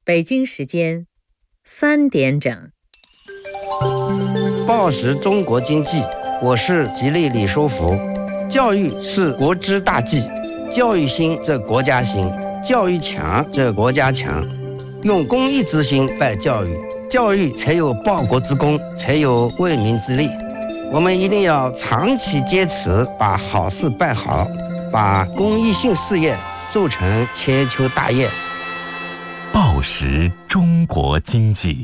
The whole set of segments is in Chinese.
北京时间3点整。 报时中国经济，我是吉利李书福。教育是国之大计，教育兴则国家兴，教育强则国家强。用公益之心办教育，教育才有报国之功，才有为民之利。我们一定要长期坚持把好事办好，把公益性事业做成千秋大业。 报时中国经济，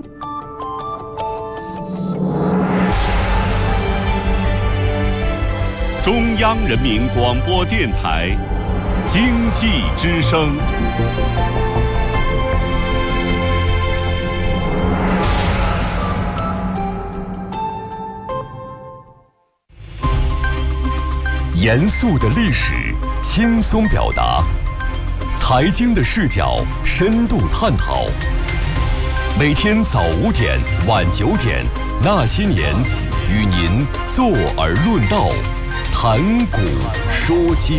中央人民广播电台经济之声。 严肃的历史，轻松表达；财经的视角，深度探讨。每天早5点、晚9点，那些年，与您坐而论道，谈古说今。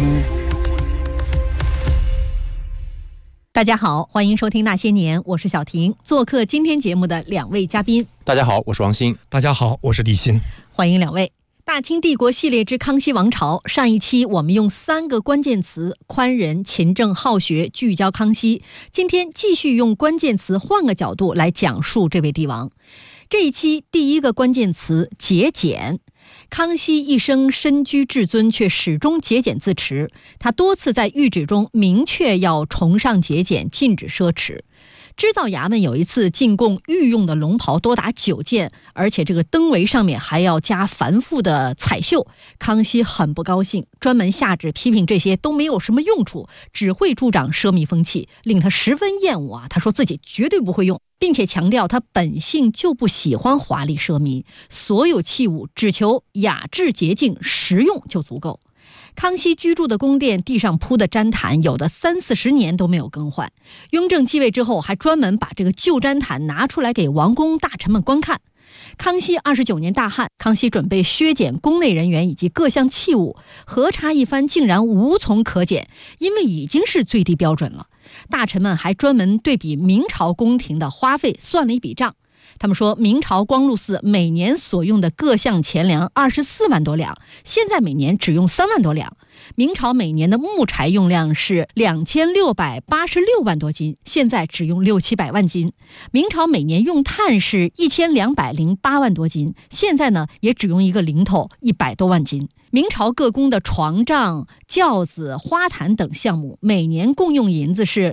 大家好，欢迎收听那些年，我是小婷。做客今天节目的2位嘉宾。 大家好，我是王鑫。 大家好，我是李欣。 欢迎2位。大清帝国系列之康熙王朝，上一期我们用3个关键词宽仁、勤政、好学聚焦康熙。今天继续用关键词换个角度来讲述这位帝王。这一期第一个关键词节俭。康熙一生身居至尊，却始终节俭自持。他多次在谕旨中明确要崇尚节俭，禁止奢侈。织造衙门有一次进贡御用的龙袍多达9件，而且这个灯围上面还要加繁复的彩绣。康熙很不高兴，专门下旨批评这些都没有什么用处，只会助长奢靡风气，令他十分厌恶啊。他说自己绝对不会用，并且强调他本性就不喜欢华丽奢靡，所有器物只求雅致洁净，实用就足够。康熙居住的宫殿地上铺的毡毯有的30-40年都没有更换。雍正继位之后，还专门把这个旧毡毯拿出来给王公大臣们观看。康熙29年大旱，康熙准备削减宫内人员以及各项器物，核查一番竟然无从可减，因为已经是最低标准了。大臣们还专门对比明朝宫廷的花费算了一笔账。他们说，明朝光禄寺每年所用的各项钱粮24万多两，现在每年只用3万多两。明朝每年的木柴用量是2686万多斤，现在只用600-700万斤。明朝每年用炭是1208万多斤，现在呢也只用一个零头100多万斤。明朝各宫的床帐、轿子、花坛等项目每年共用银子是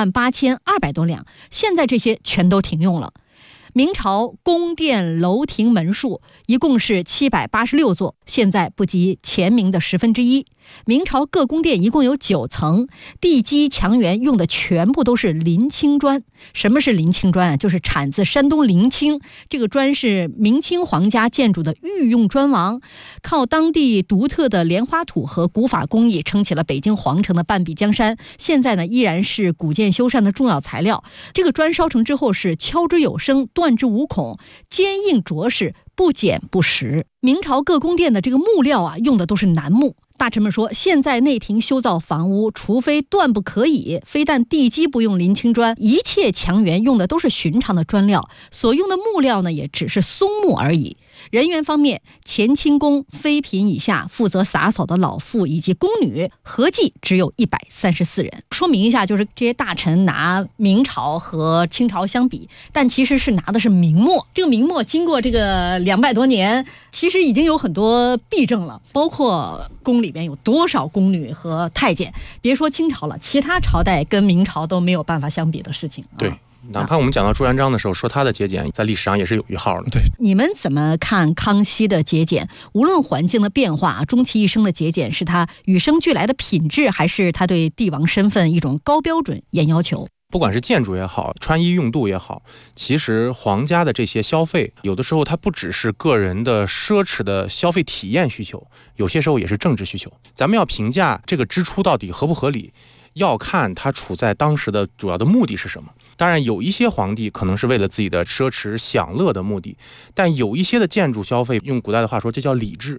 28200多两，现在这些全都停用了。明朝宫殿楼亭门数一共是786座，现在不及前明的1/10。明朝各宫殿一共有9层，地基墙垣用的全部都是临清砖。什么是临清砖啊？就是产自山东临清，这个砖是明清皇家建筑的御用砖王，靠当地独特的莲花土和古法工艺撑起了北京皇城的半壁江山。现在呢，依然是古建修缮的重要材料。这个砖烧成之后是敲之有声，断之无孔，坚硬着实，不减不实。明朝各宫殿的这个木料啊，用的都是楠木。大臣们说，现在内廷修造房屋，除非断不可以，非但地基不用临清砖，一切墙垣用的都是寻常的砖料，所用的木料呢，也只是松木而已。人员方面，乾清宫妃嫔以下负责洒扫的老妇以及宫女，合计只有134人。说明一下，就是这些大臣拿明朝和清朝相比，但其实是拿的是明末。这个明末经过这个200多年，其实已经有很多弊政了，包括宫里边有多少宫女和太监，别说清朝了，其他朝代跟明朝都没有办法相比的事情。 对，哪怕我们讲到朱元璋的时候，说他的节俭在历史上也是有一号的。 对， 你们怎么看康熙的节俭？无论环境的变化，终其一生的节俭是他与生俱来的品质，还是他对帝王身份一种高标准严要求？ 不管是建筑也好，穿衣用度也好，其实皇家的这些消费，有的时候它不只是个人的奢侈的消费体验需求，有些时候也是政治需求。咱们要评价这个支出到底合不合理，要看它处在当时的主要的目的是什么。当然有一些皇帝可能是为了自己的奢侈享乐的目的，但有一些的建筑消费，用古代的话说，这叫礼制。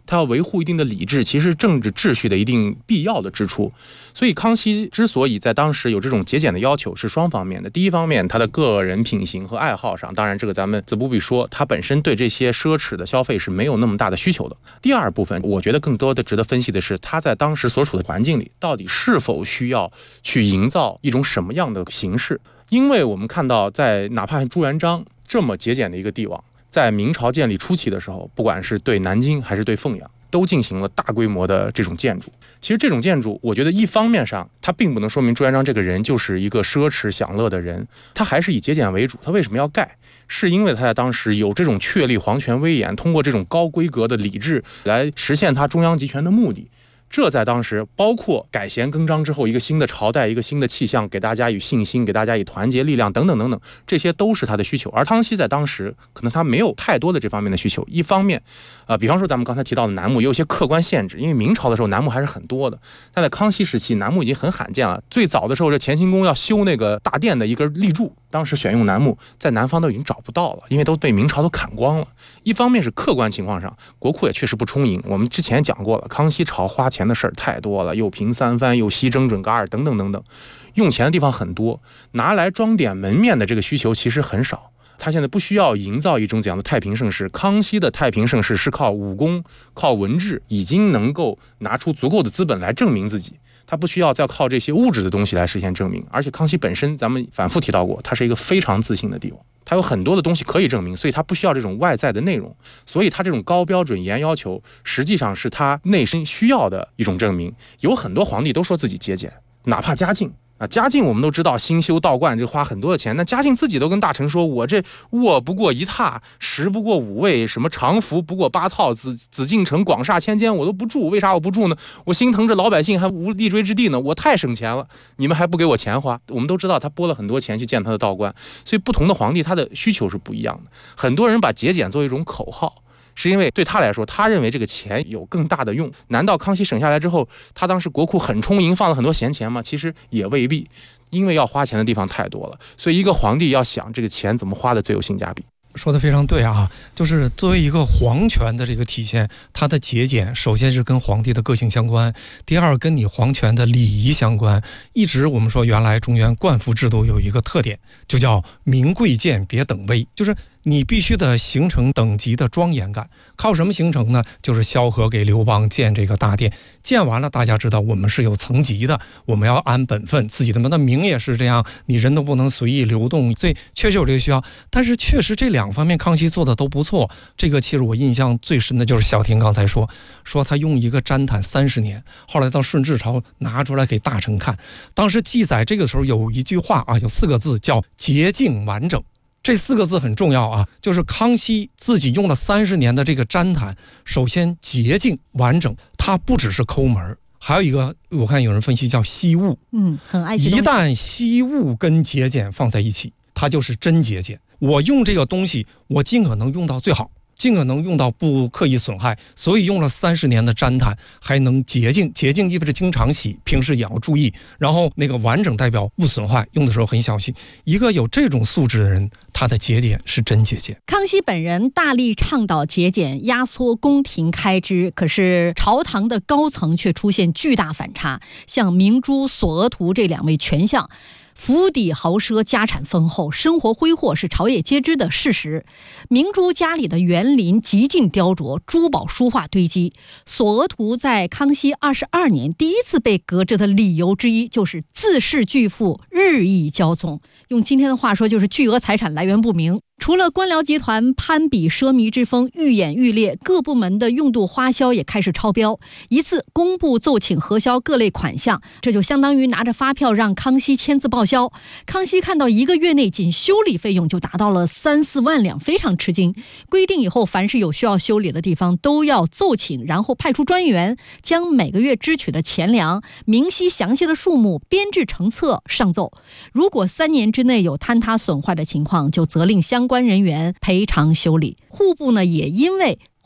他要维护一定的理智，其实政治秩序的一定必要的支出。所以康熙之所以在当时有这种节俭的要求是双方面的。第一方面，他的个人品行和爱好上，当然这个咱们自不必说，他本身对这些奢侈的消费是没有那么大的需求的。第二部分，我觉得更多的值得分析的是，他在当时所处的环境里，到底是否需要去营造一种什么样的形式。因为我们看到，在哪怕朱元璋这么节俭的一个帝王，在明朝建立初期的时候，不管是对南京还是对凤阳，都进行了大规模的这种建筑。其实这种建筑，我觉得一方面上，它并不能说明朱元璋这个人就是一个奢侈享乐的人，他还是以节俭为主。他为什么要盖？是因为他在当时有这种确立皇权威严，通过这种高规格的礼制来实现他中央集权的目的。这在当时包括改弦更张之后一个新的朝代，一个新的气象，给大家以信心，给大家以团结力量等等等等，这些都是他的需求。而康熙在当时可能他没有太多的这方面的需求。一方面比方说咱们刚才提到的楠木也有些客观限制，因为明朝的时候楠木还是很多的，但在康熙时期楠木已经很罕见了。最早的时候，这乾清宫要修那个大殿的一根立柱，当时选用楠木在南方都已经找不到了，因为都被明朝都砍光了。一方面是客观情况上，国库也确实不充盈，我们之前讲过了，康熙朝花钱的事儿太多了，又平三藩，又西征准噶尔等等等等，用钱的地方很多，拿来装点门面的这个需求其实很少。他现在不需要营造一种怎样的太平盛世，康熙的太平盛世是靠武功，靠文治，已经能够拿出足够的资本来证明自己，他不需要再靠这些物质的东西来实现证明。而且康熙本身咱们反复提到过，他是一个非常自信的帝王，他有很多的东西可以证明，所以他不需要这种外在的内容。所以他这种高标准严要求实际上是他内心需要的一种证明。有很多皇帝都说自己节俭，哪怕嘉靖嘉靖我们都知道兴修道观这花很多的钱，那嘉靖自己都跟大臣说，我这卧不过一榻，食不过五味，什么常服不过8套，紫禁城广厦千间我都不住。为啥我不住呢？我心疼这老百姓还无立锥之地呢，我太省钱了，你们还不给我钱花。我们都知道他拨了很多钱去建他的道观，所以不同的皇帝他的需求是不一样的。很多人把节俭作为一种口号，是因为对他来说，他认为这个钱有更大的用。难道康熙省下来之后，他当时国库很充盈，放了很多闲钱吗？其实也未必，因为要花钱的地方太多了。所以一个皇帝要想这个钱怎么花的最有性价比。 说得非常对啊，就是作为一个皇权的这个体现，它的节俭首先是跟皇帝的个性相关，第二跟你皇权的礼仪相关。一直我们说原来中原冠服制度有一个特点，就叫明贵贱别等威，就是你必须得形成等级的庄严感。靠什么形成呢？就是萧何给刘邦建这个大殿，建完了大家知道我们是有层级的，我们要安本分，自己的那名也是这样，你人都不能随意流动，所以确实有这个需要。但是确实这两方面康熙做的都不错。这个其实我印象最深的就是小婷刚才说他用一个毡毯30年，后来到顺治朝拿出来给大臣看，当时记载这个时候有一句话有4个字叫洁净完整。这4个字很重要啊，就是康熙自己用了30年的这个毡毯，首先洁净完整，它不只是抠门，还有一个我看有人分析叫惜物， 很爱惜东西。 一旦惜物跟节俭放在一起，它就是真节俭。我用这个东西，我尽可能用到最好，尽可能用到不刻意损害，所以用了30年的毡毯还能洁净。洁净意味着经常洗，平时也要注意。然后那个完整代表不损坏，用的时候很小心。一个有这种素质的人，他的节俭是真节俭。 康熙本人大力倡导节俭，压缩宫廷开支，可是朝堂的高层却出现巨大反差。像明珠、索额图这2位权相，府邸豪奢，家产丰厚，生活挥霍是朝野皆知的事实。明珠家里的园林极尽雕琢，珠宝书画堆积。索额图在康熙22年第一次被革职的理由之一，就是自恃巨富，日益骄纵。用今天的话说，就是巨额财产来源不明。除了官僚集团攀比奢靡之风愈演愈烈，各部门的用度花销也开始超标。一次公布奏请核销各类款项，这就相当于拿着发票让康熙签字报销。康熙看到1个月内仅修理费用就达到了3、4万两，非常吃惊。规定以后凡是有需要修理的地方都要奏请，然后派出专员将每个月支取的钱粮明晰详细的数目编制成册上奏。如果3年之内有坍塌损坏的情况，就责令相关人员赔偿修理。户部呢也因为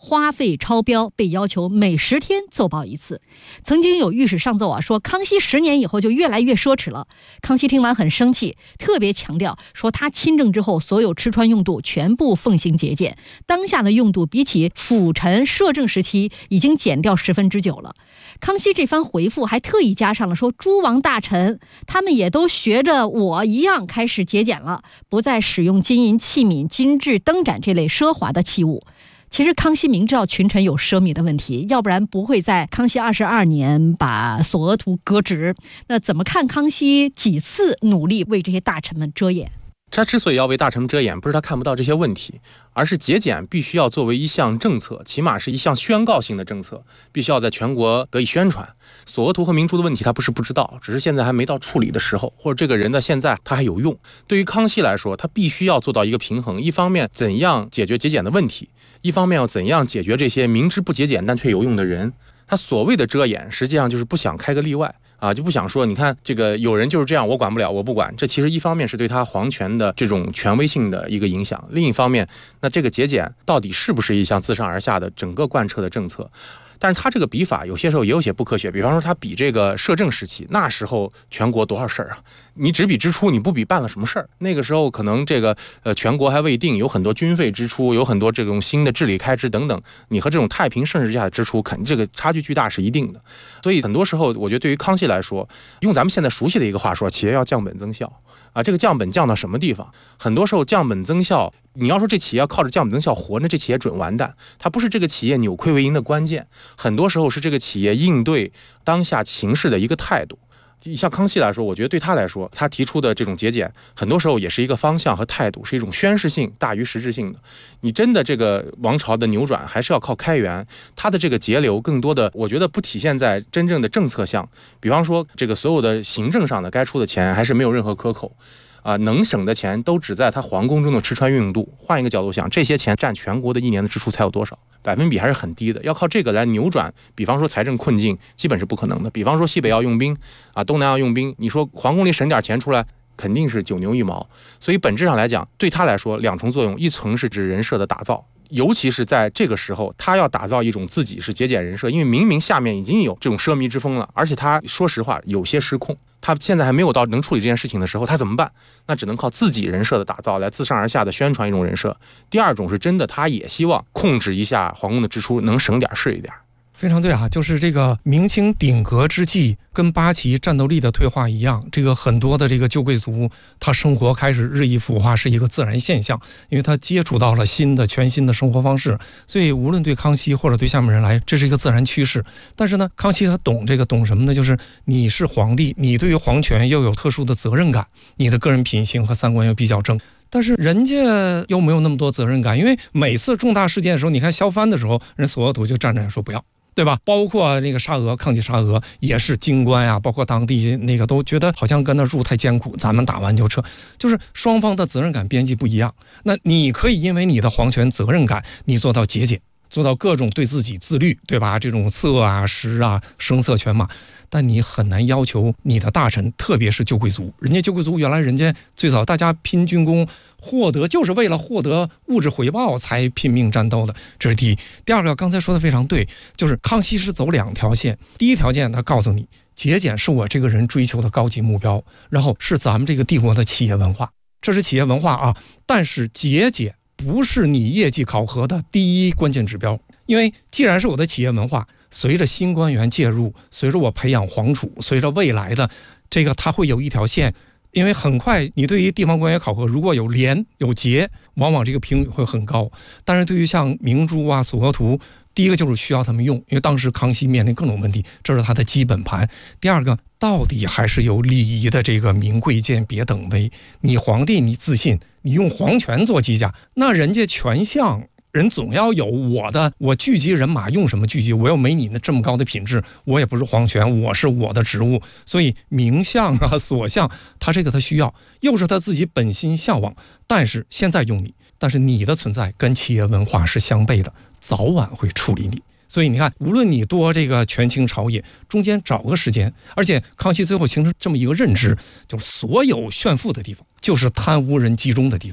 花费超标，被要求每10天奏报一次。曾经有御史上奏说康熙10年以后就越来越奢侈了。康熙听完很生气，特别强调说他亲政之后所有吃穿用度全部奉行节俭，当下的用度比起辅臣摄政时期已经减掉9%了。康熙这番回复还特意加上了说诸王大臣他们也都学着我一样开始节俭了，不再使用金银器皿、金制灯盏这类奢华的器物。其实康熙明知道群臣有奢靡的问题，要不然不会在康熙22年把索额图革职。那怎么看康熙几次努力为这些大臣们遮掩？ 他之所以要为大臣们遮掩，不是他看不到这些问题，而是节俭必须要作为一项政策，起码是一项宣告性的政策，必须要在全国得以宣传。索额图和明珠的问题他不是不知道，只是现在还没到处理的时候，或者这个人的现在他还有用。对于康熙来说，他必须要做到一个平衡，一方面怎样解决节俭的问题，一方面要怎样解决这些明知不节俭但却有用的人。他所谓的遮掩实际上就是不想开个例外就不想说你看这个有人就是这样，我管不了，我不管。这其实一方面是对他皇权的这种权威性的一个影响，另一方面那这个节俭到底是不是一项自上而下的整个贯彻的政策。但是他这个比法有些时候也有些不科学，比方说他比这个摄政时期，那时候全国多少事儿啊，你只比支出，你不比办了什么事儿。那个时候可能这个全国还未定，有很多军费支出，有很多这种新的治理开支等等，你和这种太平盛世之下的支出肯定这个差距巨大是一定的。所以很多时候我觉得对于康熙来说，用咱们现在熟悉的一个话说，企业要降本增效这个降本降到什么地方？很多时候降本增效，你要说这企业要靠着降本增效活，那这企业准完蛋。它不是这个企业扭亏为盈的关键，很多时候是这个企业应对当下形势的一个态度。像康熙来说，我觉得对他来说，他提出的这种节俭，很多时候也是一个方向和态度，是一种宣示性大于实质性的。你真的这个王朝的扭转，还是要靠开源。他的这个节流，更多的我觉得不体现在真正的政策项，比方说这个所有的行政上的该出的钱，还是没有任何克扣。能省的钱都只在他皇宫中的吃穿运用度。换一个角度想，这些钱占全国的1年的支出才有多少？百分比还是很低的。要靠这个来扭转，比方说财政困境，基本是不可能的。比方说西北要用兵东南要用兵，你说皇宫里省点钱出来，肯定是9牛1毛。所以本质上来讲，对他来说2重作用，一层是指人设的打造。尤其是在这个时候，他要打造一种自己是节俭人设，因为明明下面已经有这种奢靡之风了，而且他说实话有些失控，他现在还没有到能处理这件事情的时候，他怎么办？那只能靠自己人设的打造来自上而下的宣传一种人设。第二种是真的，他也希望控制一下皇宫的支出，能省点是一点。 非常对就是这个明清鼎革之际，跟八旗战斗力的退化一样，这个很多的这个旧贵族，他生活开始日益腐化是一个自然现象，因为他接触到了全新的生活方式，所以无论对康熙或者对下面人来，这是一个自然趋势。但是呢，康熙他懂什么呢？就是你是皇帝，你对于皇权又有特殊的责任感，你的个人品行和三观又比较正。但是人家又没有那么多责任感，因为每次重大事件的时候，你看削藩的时候，人索额图就站说不要，对吧？包括那个抗击沙俄也是京官包括当地那个都觉得好像跟那入太艰苦，咱们打完就撤，就是双方的责任感边际不一样。那你可以因为你的皇权责任感，你做到节俭，做到各种对自己自律，对吧？这种色食声色犬马，但你很难要求你的大臣，特别是旧贵族，人家旧贵族原来人家最早大家拼军功就是为了获得物质回报才拼命战斗的，这是第一。第二个，刚才说的非常对，就是康熙是走2条线。第一条线他告诉你，节俭是我这个人追求的高级目标，然后是咱们这个帝国的企业文化，这是企业文化但是节俭不是你业绩考核的第一关键指标，因为既然是我的企业文化，随着新官员介入，随着我培养皇储，随着未来的这个它会有一条线。因为很快你对于地方官员考核如果有廉有节，往往这个评语会很高。但是对于像明珠索额图，第一个就是需要他们用，因为当时康熙面临各种问题，这是他的基本盘。第二个，到底还是有礼仪的这个民贵贱别等微。你皇帝你自信，你用皇权做机架，那人家权相人总要有我聚集人马用什么聚集，我又没你那这么高的品质，我也不是皇权，我是我的职务。所以名相所相，他这个他需要，又是他自己本心向往，但是现在用你，但是你的存在跟企业文化是相悖的，早晚会处理你。所以你看，无论你多这个权倾朝野，中间找个时间，而且康熙最后形成这么一个认知，就是所有炫富的地方就是贪污人集中的地方。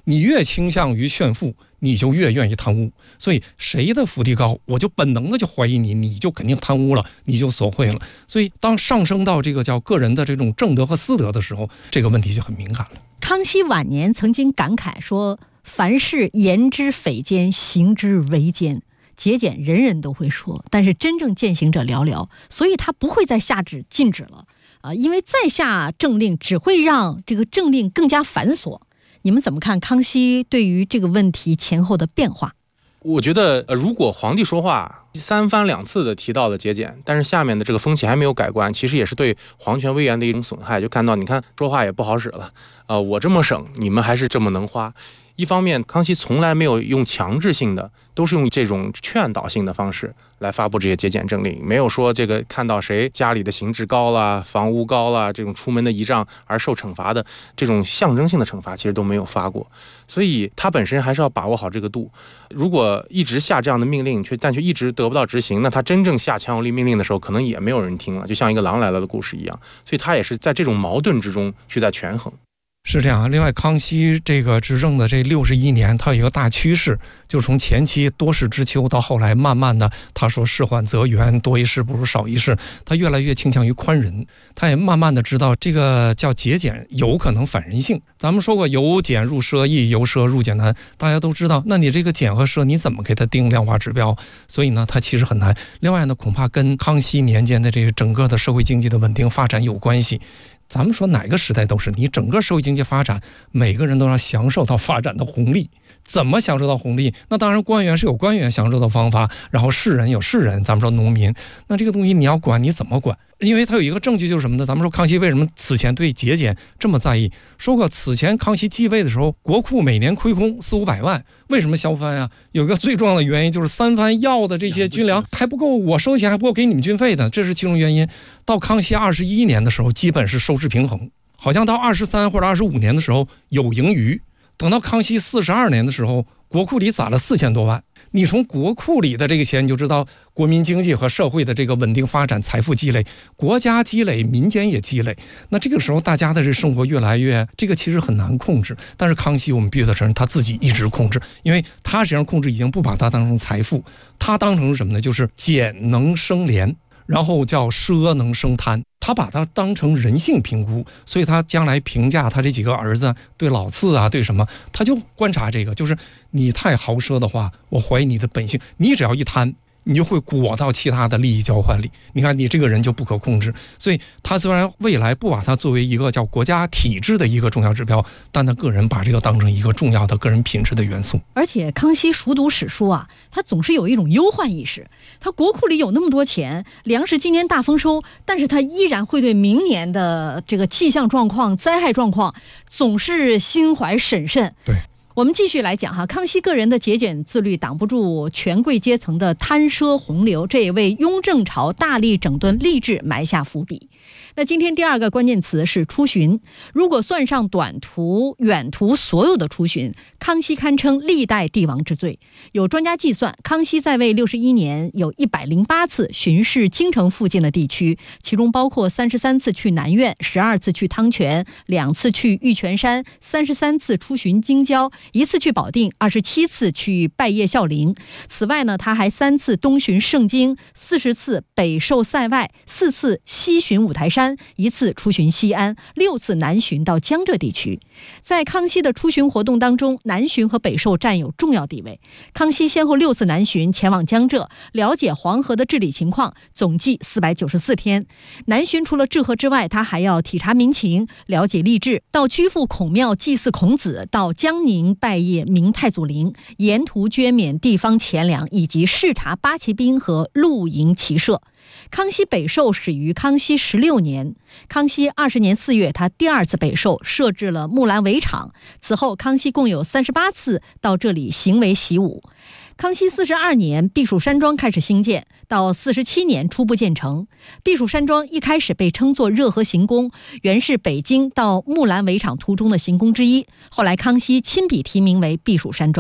你越倾向于炫富，你就越愿意贪污。所以谁的福地高，我就本能的就怀疑你，你就肯定贪污了，你就索贿了。所以当上升到这个叫个人的这种正德和私德的时候，这个问题就很敏感了。 康熙晚年曾经感慨说，凡事言之匪奸，行之为奸。节俭人人都会说，但是真正践行者寥寥，所以他不会再下旨禁止了因为再下政令只会让这个政令更加繁琐。你们怎么看康熙对于这个问题前后的变化？ 我觉得如果皇帝说话3番2次的提到了节俭，但是下面的这个风气还没有改观，其实也是对皇权威严的一种损害。就看到你看说话也不好使了我这么省，你们还是这么能花。一方面康熙从来没有用强制性的，都是用这种劝导性的方式来发布这些节俭政令，没有说这个看到谁家里的刑制高了，房屋高了，这种出门的仪仗而受惩罚的这种象征性的惩罚其实都没有发过。所以他本身还是要把握好这个度，如果一直下这样的命令但却一直得不到执行，那他真正下强有力命令的时候可能也没有人听了，就像一个狼来了的故事一样。所以他也是在这种矛盾之中去在权衡。 是这样。另外康熙这个执政的这61年，他有一个大趋势，就从前期多事之秋到后来慢慢的他说事缓则圆，多一事不如少一事，他越来越倾向于宽仁。他也慢慢的知道这个叫节俭有可能反人性。咱们说过由俭入奢易，由奢入俭难，大家都知道，那你这个俭和奢你怎么给它定量化指标？所以呢它其实很难。另外呢恐怕跟康熙年间的这个整个的社会经济的稳定发展有关系。咱们说哪个时代都是，你整个社会经济发展，每个人都要享受到发展的红利。怎么享受到红利？那当然官员是有官员享受的方法，然后士人有士人，咱们说农民，那这个东西你要管你怎么管？因为它有一个证据就是什么呢？咱们说康熙为什么此前对节俭这么在意？说过此前康熙继位的时候，国库每年亏空400-500万，为什么削藩啊？有一个最重要的原因就是3藩要的这些军粮还不够，我收钱还不够给你们军费的，这是其中原因。到康熙21年的时候，基本是收支平衡，好像到23或者25年的时候有盈余。等到康熙42年的时候，国库里攒了4000多万。你从国库里的这个钱，你就知道国民经济和社会的这个稳定发展、财富积累，国家积累，民间也积累。那这个时候大家的这生活越来越，这个其实很难控制。但是康熙我们必须得承认，他自己一直控制，因为他实际上控制已经不把它当成财富，他当成什么呢？就是俭能生廉，然后叫奢能生贪。他把它当成人性评估，所以他将来评价他这几个儿子对老四啊对什么，他就观察这个，就是你太豪奢的话，我怀疑你的本性，你只要一贪，你就会裹到其他的利益交换里，你看你这个人就不可控制。所以他虽然未来不把它作为一个叫国家体制的一个重要指标，但他个人把这个当成一个重要的个人品质的元素。 而且康熙熟读史书啊，他总是有一种忧患意识，他国库里有那么多钱，粮食今年大丰收，但是他依然会对明年的这个气象状况、灾害状况总是心怀审慎。 对， 我们继续来讲哈，康熙个人的节俭自律挡不住权贵阶层的贪奢洪流，这也为雍正朝大力整顿吏治埋下伏笔。那今天第二个关键词是出巡。如果算上短途、远途所有的出巡，康熙堪称历代帝王之最。有专家计算，康熙在位61年有108次巡视京城附近的地区，其中包括33次去南苑、12次去汤泉、2次去玉泉山、33次出巡京郊、1次去保定、27次去拜谒孝陵。此外呢，他还3次东巡盛京、40次北受塞外、4次西巡五台山、1次出巡西安、6次南巡到江浙地区。在康熙的出巡活动当中，南巡和北受占有重要地位。康熙先后6次南巡前往江浙，了解黄河的治理情况，总计494天。南巡除了治河之外，他还要体察民情，了解吏治，到居父孔庙祭祀孔子，到江宁拜谒明太祖陵，沿途捐免地方钱粮，以及视察八旗兵和露营骑射。康熙北受始于康熙16年，康熙20年4月，他第2次北受，设置了木兰围场。此后，康熙共有38次到这里行为习武。康熙42年，避暑山庄开始兴建，到47年初步建成。避暑山庄一开始被称作热河行宫，原是北京到木兰围场途中的行宫之一，后来康熙亲笔题名为避暑山庄。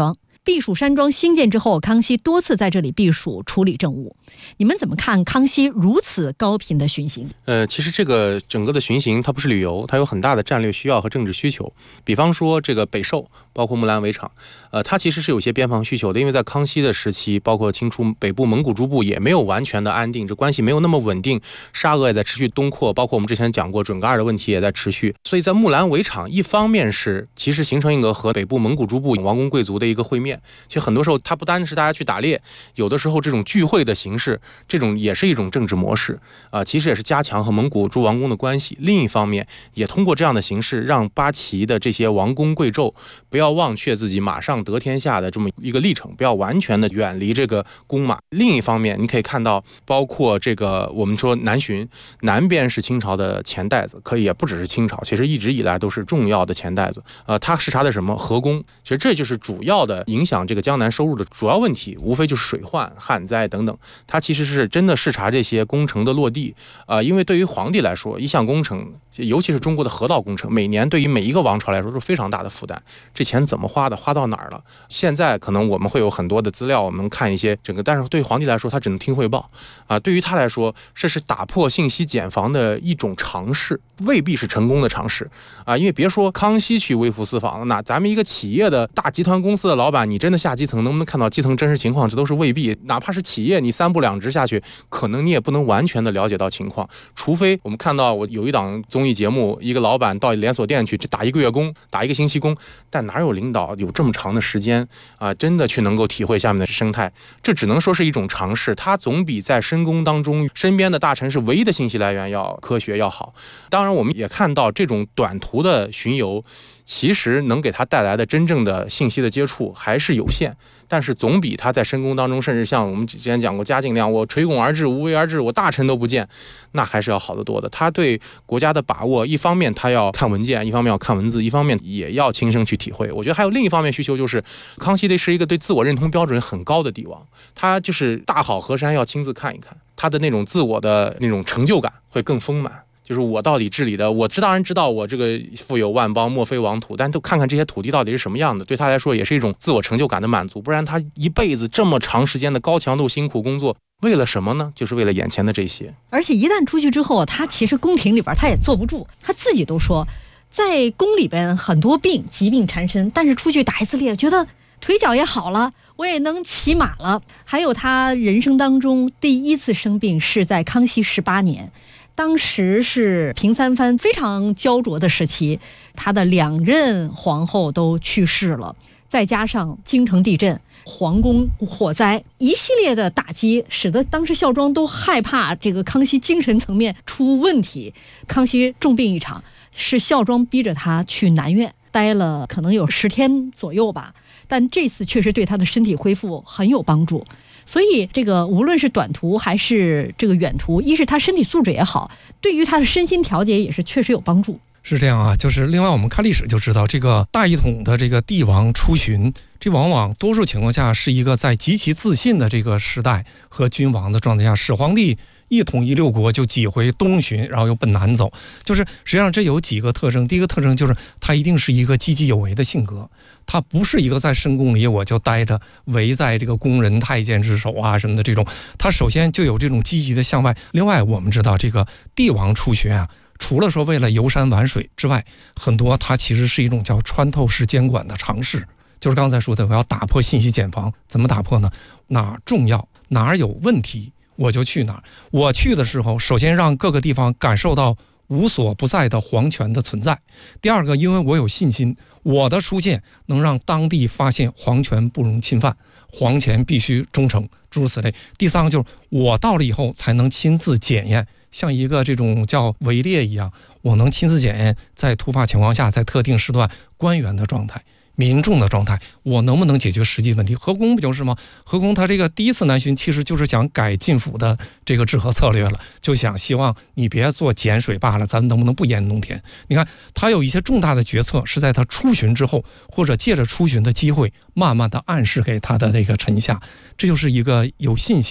避暑山庄兴建之后，康熙多次在这里避暑处理政务。你们怎么看康熙如此高频的巡行？ 其实这个整个的巡行它不是旅游，它有很大的战略需要和政治需求。比方说这个北狩，包括木兰围场，它其实是有些边防需求的，因为在康熙的时期，包括清初北部蒙古诸部也没有完全的安定，这关系没有那么稳定，沙俄也在持续东扩，包括我们之前讲过准噶尔的问题也在持续。所以在木兰围场，一方面是其实形成一个和北部蒙古诸部王公贵族的一个会面，其实很多时候它不单是大家去打猎，有的时候这种聚会的形式，这种也是一种政治模式其实也是加强和蒙古诸王公的关系。另一方面也通过这样的形式，让八旗的这些王公贵胄不要忘却自己马上得天下的这么一个历程，不要完全的远离这个弓马。另一方面你可以看到，包括这个我们说南巡，南边是清朝的钱袋子，可以也不只是清朝，其实一直以来都是重要的钱袋子它视察的什么河工，其实这就是主要的影响这个江南收入的主要问题，无非就是水患、旱灾等等。它其实是真的视察这些工程的落地因为对于皇帝来说，一项工程，尤其是中国的河道工程，每年对于每一个王朝来说是非常大的负担。这钱怎么花的，花到哪儿了？现在可能我们会有很多的资料，我们看一些整个，但是对于皇帝来说，他只能听汇报对于他来说，这是打破信息茧房的一种尝试，未必是成功的尝试因为别说康熙去微服私访，那咱们一个企业的大集团公司的老板，你真的下基层能不能看到基层真实情况，这都是未必。哪怕是企业，你三步两直下去，可能你也不能完全的了解到情况，除非我们看到我有一档综艺节目，一个老板到连锁店去打1个月工，打1个星期工，但哪有领导有这么长的时间真的去能够体会下面的生态？这只能说是一种尝试，它总比在深宫当中身边的大臣是唯一的信息来源要科学要好。当然我们也看到这种短途的巡游其实能给他带来的真正的信息的接触还是有限，但是总比他在深宫当中，甚至像我们之前讲过嘉靖那样，我垂拱而治无为而治，我大臣都不见，那还是要好得多的。他对国家的把握，一方面他要看文件，一方面要看文字，一方面也要亲身去体会。我觉得还有另一方面需求，就是康熙是一个对自我认同标准很高的帝王，他就是大好河山要亲自看一看，他的那种自我的那种成就感会更丰满。就是我到底治理的，我当然知道我这个富有万邦莫非王土，但都看看这些土地到底是什么样的，对他来说也是一种自我成就感的满足。不然他一辈子这么长时间的高强度辛苦工作，为了什么呢？就是为了眼前的这些。 而且一旦出去之后，他其实宫廷里边他也坐不住，他自己都说在宫里边很多疾病缠身，但是出去打一次猎，觉得腿脚也好了，我也能骑马了。还有他人生当中第一次生病是在康熙18年，当时是平三藩非常焦灼的时期，他的2任皇后都去世了，再加上京城地震、皇宫火灾，一系列的打击，使得当时孝庄都害怕这个康熙精神层面出问题。康熙重病一场，是孝庄逼着他去南院待了可能有10天左右吧，但这次确实对他的身体恢复很有帮助。所以这个无论是短途还是这个远途，一是他身体素质也好，对于他的身心调节也是确实有帮助。 是这样啊，就是另外我们看历史就知道，这个大一统的这个帝王出巡，这往往多数情况下是一个在极其自信的这个时代和君王的状态下，始皇帝一统一6国就几回东巡，然后又奔南走，就是实际上这有几个特征。第一个特征就是他一定是一个积极有为的性格，他不是一个在深宫里我就待着围在这个宫人太监之首啊什么的这种，他首先就有这种积极的向外。另外我们知道这个帝王出巡啊，除了说为了游山玩水之外，很多它其实是一种叫穿透式监管的尝试。就是刚才说的，我要打破信息茧房。怎么打破呢？哪儿重要，哪儿有问题，我就去哪儿。我去的时候，首先让各个地方感受到无所不在的皇权的存在。第二个，因为我有信心，我的出现能让当地发现皇权不容侵犯，皇权必须忠诚，诸如此类。第三个就是我到了以后才能亲自检验，像一个这种叫围猎一样，我能亲自检验在突发情况下，在特定时段官员的状态、民众的状态，我能不能解决实际问题？和宫不就是吗？和宫他这个第一次南巡其实就是想改进府的这个治河策略了，就想希望你别做碱水罢了，咱们能不能不淹农田？你看他有一些重大的决策是在他出巡之后，或者借着出巡的机会慢慢的暗示给他的这个臣下，这就是一个有信心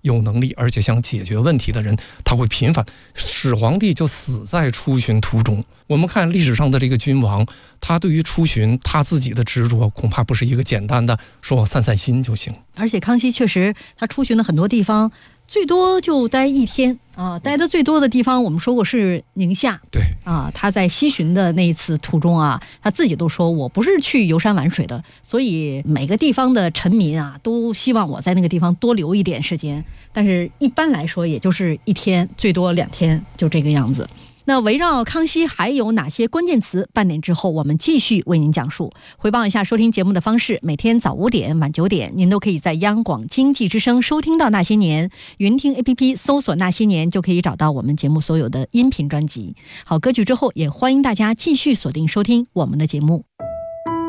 有能力而且想解决问题的人，他会频繁。始皇帝就死在出巡途中。我们看历史上的这个君王，他对于出巡他自己的执着，恐怕不是一个简单的说散散心就行。 而且康熙确实他出巡了很多地方，最多就待1天啊，待的最多的地方我们说过是宁夏。 对啊，他在西巡的那一次途中啊，他自己都说我不是去游山玩水的，所以每个地方的臣民啊都希望我在那个地方多留一点时间，但是一般来说也就是1天，最多2天，就这个样子。那围绕康熙还有哪些关键词？半点之后我们继续为您讲述。回报一下收听节目的方式，每天早5点、晚9点，您都可以在央广经济之声收听到那些年，云听 APP 搜索那些年就可以找到我们节目所有的音频专辑。好，歌曲之后也欢迎大家继续锁定收听我们的节目。